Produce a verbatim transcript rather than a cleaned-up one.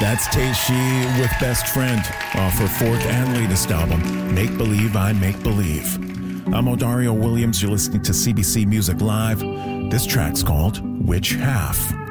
That's Teishi with Best Friend off her fourth and latest album, Make Believe I Make Believe. I'm Odario Williams. You're listening to C B C Music Live. This track's called Which Half?